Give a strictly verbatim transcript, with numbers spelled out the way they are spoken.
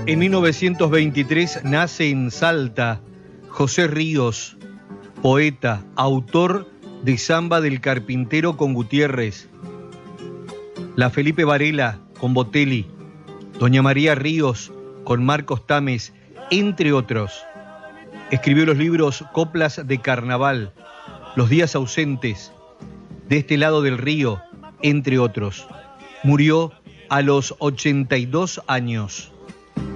En mil novecientos veintitrés nace en Salta José Ríos, poeta, autor de Samba del Carpintero con Gutiérrez, La Felipe Varela con Botelli, Doña María Ríos con Marcos Tames, entre otros. Escribió los libros Coplas de Carnaval, Los Días Ausentes, De este lado del río, entre otros. Murió a los ochenta y dos años.